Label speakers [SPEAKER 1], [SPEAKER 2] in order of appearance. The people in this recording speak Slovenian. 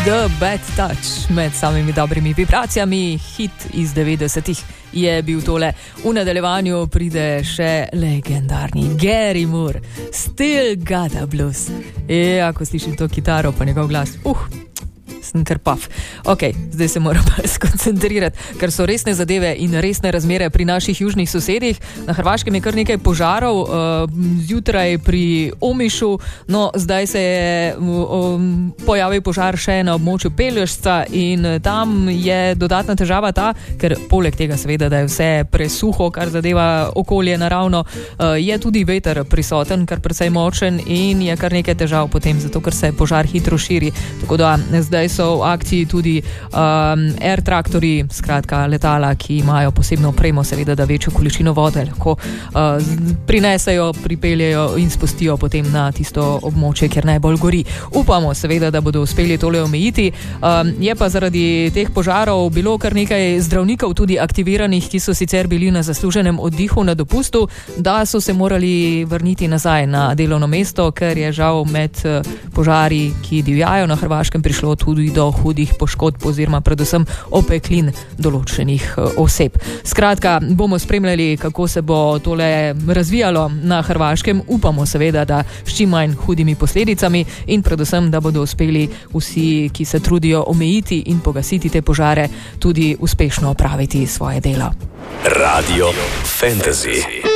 [SPEAKER 1] The Bad Touch med samimi dobrimi vibracijami, hit iz 90-ih je bil tole. V nadaljevanju pride še legendarni Gary Moore, Still Got a Blues. Ko slišim to kitaro pa njegov glas, sem kar paf. Ok, zdaj se moram skoncentrirati, ker so resne zadeve in resne razmere pri naših južnih sosedih. Na Hrvaškem je kar nekaj požarov, zjutraj pri Omišu, no zdaj se je pojavil požar še na območju Pelješca in tam je dodatna težava ta, ker poleg tega seveda, da je vse presuho, kar zadeva okolje naravno, je tudi veter prisoten, kar precej močen in je kar nekaj težav potem, zato ker se požar hitro širi. Tako da zdaj so v akciji tudi air traktorji, skratka letala, ki imajo posebno opremo, seveda, da večjo količino vode lahko prinesejo, pripeljejo in spustijo potem na tisto območje, kjer najbolj gori. Upamo seveda, da bodo uspeli tole omejiti. Je pa zaradi teh požarov bilo kar nekaj zdravnikov tudi aktiviranih, ki so sicer bili na zasluženem oddihu na dopustu, da so se morali vrniti nazaj na delovno mesto, ker je žal med požari, ki divjajo na Hrvaškem, prišlo tudi do hudih poškodb oziroma predvsem opeklin določenih oseb. Skratka, bomo spremljali, kako se bo tole razvijalo na Hrvaškem. Upamo seveda, da s čim manj hudimi posledicami in predvsem, da bodo uspeli vsi, ki se trudijo omejiti in pogasiti te požare, tudi uspešno opraviti svoje delo.
[SPEAKER 2] Radio Fantasy.